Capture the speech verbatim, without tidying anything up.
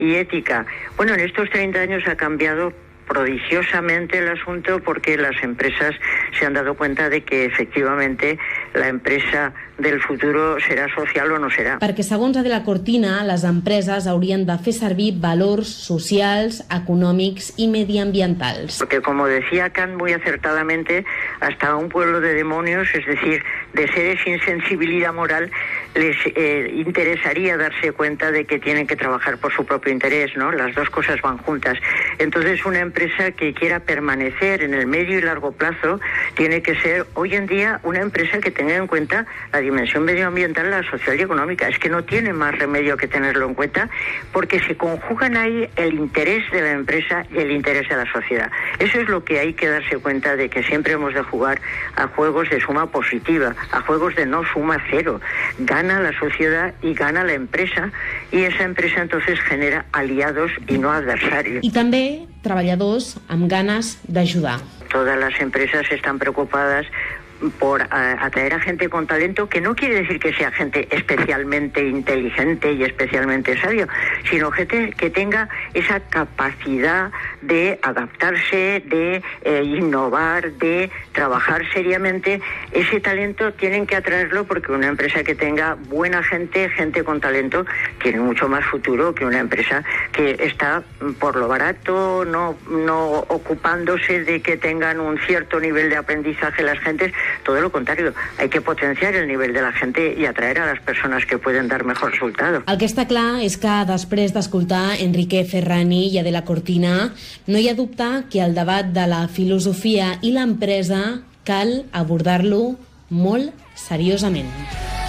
y ética. Bueno, en estos treinta años ha cambiado prodigiosamente el asunto porque las empresas se han dado cuenta de que efectivamente la empresa del futuro serà social o no serà. Perquè segons Adela Cortina, les empreses haurien de fer servir valors socials, econòmics i mediambientals. Porque como decía Kant muy acertadamente, hasta un pueblo de demonios, es decir, de seres sin sensibilidad moral, les eh, interesaría darse cuenta de que tienen que trabajar por su propio interés, ¿no? Las dos cosas van juntas. Entonces, una empresa que quiera permanecer en el medio y largo plazo tiene que ser, hoy en día, una empresa que tenga en cuenta la dimensión medioambiental, la social y económica. Es que no tiene más remedio que tenerlo en cuenta porque se conjugan ahí el interés de la empresa y el interés de la sociedad. Eso es lo que hay que darse cuenta de que siempre hemos de jugar a juegos de suma positiva, a juegos de no suma cero. Gana la sociedad y gana la empresa y esa empresa entonces genera aliados y no adversarios. I també treballadors amb ganes d'ajudar. Todas las empresas están preocupadas por a, atraer a gente con talento, que no quiere decir que sea gente especialmente inteligente y especialmente sabio, sino gente que tenga esa capacidad de adaptarse, de eh, innovar, de trabajar seriamente. Ese talento tienen que atraerlo porque una empresa que tenga buena gente, gente con talento, tiene mucho más futuro que una empresa que está por lo barato, no, no ocupándose de que tengan un cierto nivel de aprendizaje las gentes. Todo lo contrario, hay que potenciar el nivel de la gente y atraer a las personas que pueden dar mejor resultado. El que està clar és que després d'escoltar Enrique Ferrani i Adela Cortina, no hi ha dubte que el debat de la filosofia i l'empresa cal abordar-lo molt seriosament.